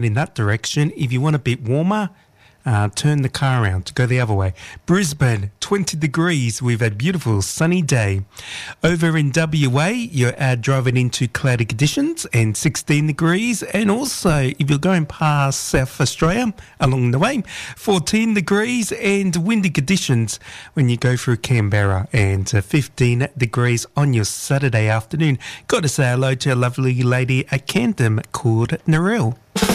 in that direction. If you want a bit warmer, turn the car around, go the other way. Brisbane, 20 degrees with a beautiful sunny day. Over in WA, you're driving into cloudy conditions and 16 degrees. And also, if you're going past South Australia along the way, 14 degrees and windy conditions when you go through Canberra, and 15 degrees on your Saturday afternoon. Got to say hello to a lovely lady at Camden called Narelle.